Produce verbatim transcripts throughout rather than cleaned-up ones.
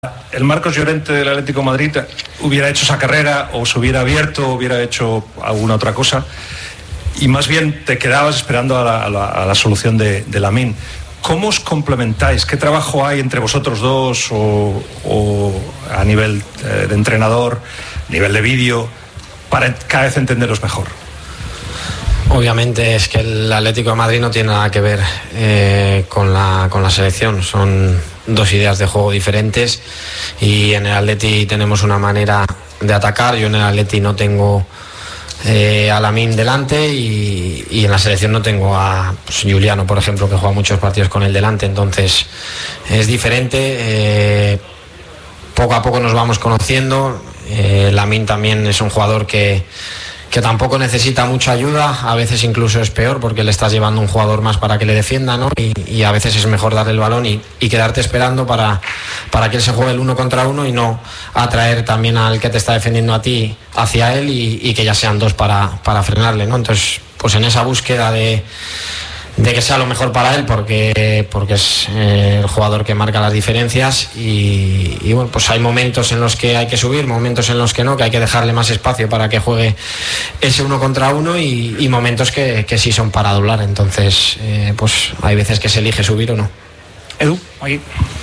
el Marcos Llorente del Atlético de Madrid hubiera hecho esa carrera o se hubiera abierto o hubiera hecho alguna otra cosa y más bien te quedabas esperando a la, a la, a la solución de, de Lamine. ¿Cómo os complementáis? ¿Qué trabajo hay entre vosotros dos o, o a nivel eh, de entrenador, nivel de vídeo, para cada vez entenderos mejor? Obviamente es que el Atlético de Madrid no tiene nada que ver eh, con, la, con la selección, son dos ideas de juego diferentes y en el Atleti tenemos una manera de atacar, yo en el Atleti no tengo eh, a Lamine delante y, y en la selección no tengo a pues, Juliano, por ejemplo, que juega muchos partidos con él delante, entonces es diferente, eh, poco a poco nos vamos conociendo, eh, Lamine también es un jugador que que tampoco necesita mucha ayuda, a veces incluso es peor porque le estás llevando un jugador más para que le defienda, ¿no? Y, y a veces es mejor darle el balón y, y quedarte esperando para, para que él se juegue el uno contra uno y no atraer también al que te está defendiendo a ti hacia él y, y que ya sean dos para, para frenarle, ¿no? Entonces, pues en esa búsqueda de, de que sea lo mejor para él porque, porque es eh, el jugador que marca las diferencias y, y bueno, pues hay momentos en los que hay que subir, momentos en los que no, que hay que dejarle más espacio para que juegue ese uno contra uno y, y momentos que, que sí son para doblar, entonces eh, pues hay veces que se elige subir o no. Edu, aquí.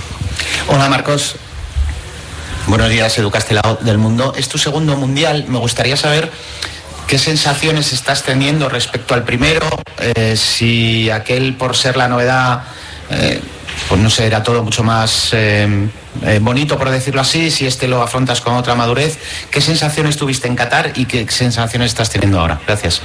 Hola Marcos, buenos días, Edu Castelao del Mundo. Es tu segundo mundial, me gustaría saber ¿qué sensaciones estás teniendo respecto al primero? Eh, si aquel, por ser la novedad, eh, pues no sé, era todo mucho más eh, eh, bonito, por decirlo así, si este lo afrontas con otra madurez. ¿Qué sensaciones tuviste en Qatar y qué sensaciones estás teniendo ahora? Gracias.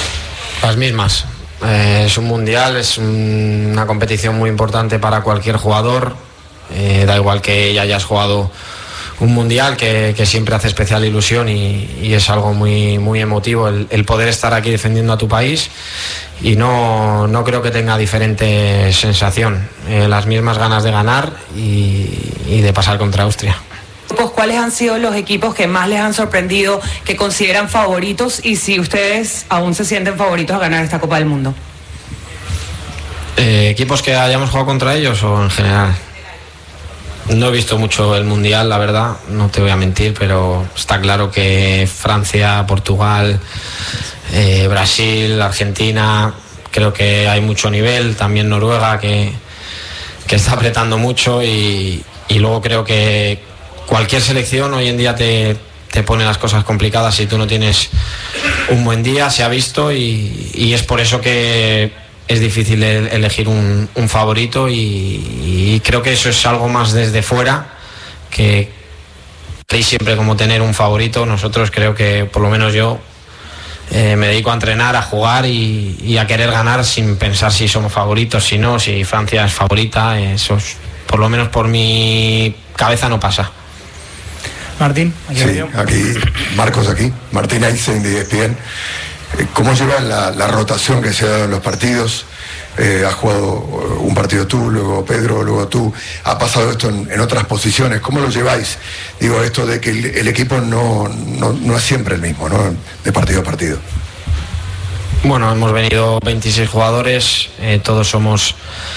Las mismas. Eh, es un mundial, es un, una competición muy importante para cualquier jugador. Eh, da igual que ya hayas jugado un mundial que, que siempre hace especial ilusión y, y es algo muy, muy emotivo el, el poder estar aquí defendiendo a tu país y no, no creo que tenga diferente sensación, eh, las mismas ganas de ganar y, y de pasar contra Austria. Pues, ¿cuáles han sido los equipos que más les han sorprendido, que consideran favoritos y si ustedes aún se sienten favoritos a ganar esta Copa del Mundo? Eh, ¿Equipos que hayamos jugado contra ellos o en general? No he visto mucho el Mundial, la verdad, no te voy a mentir, pero está claro que Francia, Portugal, eh, Brasil, Argentina, creo que hay mucho nivel, también Noruega que, que está apretando mucho y, y luego creo que cualquier selección hoy en día te, te pone las cosas complicadas si tú no tienes un buen día, se ha visto y, y es por eso que es difícil elegir un, un favorito y, y creo que eso es algo más desde fuera que hay siempre como tener un favorito. Nosotros creo que por lo menos yo eh, me dedico a entrenar, a jugar y, y a querer ganar sin pensar si somos favoritos, si no, si Francia es favorita, eso es, por lo menos por mi cabeza no pasa. Martín, aquí. Sí, aquí, Marcos aquí, Martín Einstein de E S P N. ¿Cómo llevas la, la rotación que se ha dado en los partidos? Eh, has jugado un partido tú, luego Pedro, luego tú. Ha pasado esto en, en otras posiciones. ¿Cómo lo lleváis? Digo, esto de que el, el equipo no, no, no es siempre el mismo, ¿no? De partido a partido. Bueno, hemos venido veintiséis jugadores, eh, todos somos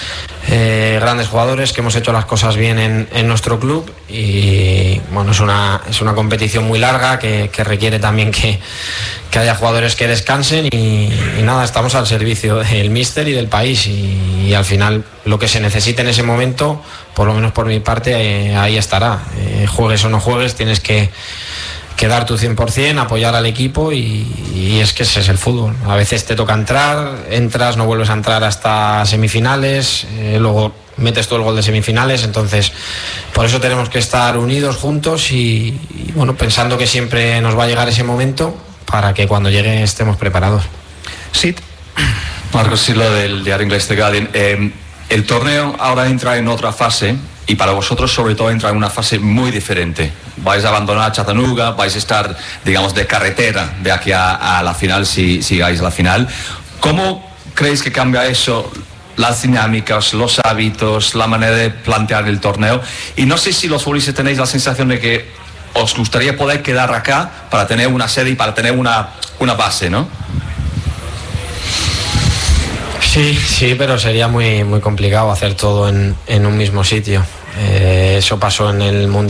eh, grandes jugadores que hemos hecho las cosas bien en, en nuestro club y bueno, es una, es una competición muy larga que, que requiere también que, que haya jugadores que descansen y, y nada, estamos al servicio del míster y del país y, y al final lo que se necesite en ese momento, por lo menos por mi parte, eh, ahí estará. Eh, juegues o no juegues, tienes que que dar tu cien por ciento, apoyar al equipo y, y es que ese es el fútbol. A veces te toca entrar, entras, no vuelves a entrar hasta semifinales, eh, luego metes todo el gol de semifinales, entonces por eso tenemos que estar unidos, juntos y, y bueno, pensando que siempre nos va a llegar ese momento para que cuando llegue estemos preparados. Sí. Marcos Silo del diario inglés The Guardian. Eh, el torneo ahora entra en otra fase y para vosotros sobre todo entra en una fase muy diferente. Vais a abandonar Chattanooga, vais a estar, digamos, de carretera de aquí a, a la final, si, si llegáis a la final. ¿Cómo creéis que cambia eso, las dinámicas, los hábitos, la manera de plantear el torneo? Y no sé si los futbolistas tenéis la sensación de que os gustaría poder quedar acá para tener una sede y para tener una, una base, ¿no? Sí, sí, pero sería muy, muy complicado hacer todo en, en un mismo sitio. Eh, eso pasó en el Mundial